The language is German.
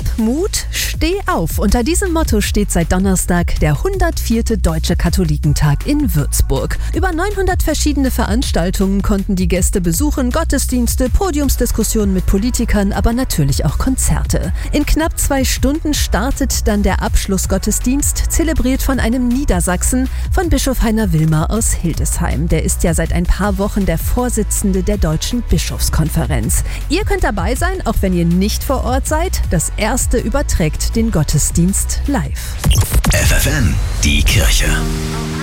Hab Mut, steh auf. Unter diesem Motto steht seit Donnerstag der 104. Deutsche Katholikentag in Würzburg. Über 900 verschiedene Veranstaltungen konnten die Gäste besuchen, Gottesdienste, Podiumsdiskussionen mit Politikern, aber natürlich auch Konzerte. In knapp 2 Stunden startet dann der Abschlussgottesdienst, zelebriert von einem Niedersachsen, von Bischof Heiner Wilmer aus Hildesheim. Der ist ja seit ein paar Wochen der Vorsitzende der Deutschen Bischofskonferenz. Ihr könnt dabei sein, auch wenn ihr nicht vor Ort seid. Das Erste überträgt den Gottesdienst live. FFN, die Kirche.